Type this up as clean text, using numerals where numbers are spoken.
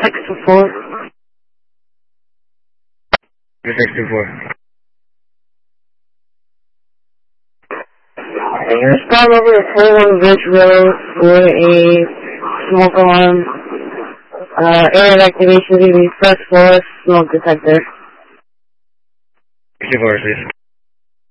624. 624. Respond over to 41 Bridge Road for a smoke alarm. Area of activation is going to be first floor smoke detector. 64, please.